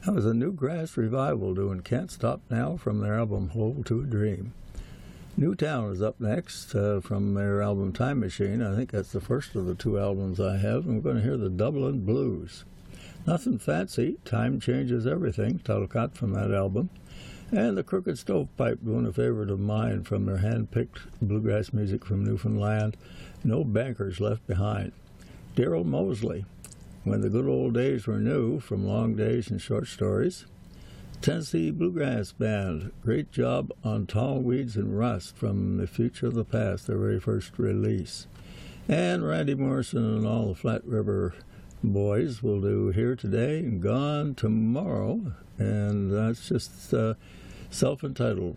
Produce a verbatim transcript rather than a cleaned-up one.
That was a Newgrass Revival doing Can't Stop Now from their album Hold to a Dream. Newtown is up next uh, from their album Time Machine. I think that's the first of the two albums I have. And we're going to hear the Dublin Blues. Nothing fancy, Time Changes Everything, Talcott from that album. And the Crooked Stovepipe doing a favorite of mine from their hand-picked bluegrass music from Newfoundland, No Bankers Left Behind. Daryl Mosley, When the Good Old Days Were New, from Long Days and Short Stories. Tennessee Bluegrass Band, great job on Tall Weeds and Rust from The Future of the Past, their very first release. And Randy Morrison and all the Flat River boys will do Here Today and Gone Tomorrow, and that's just uh, self-entitled.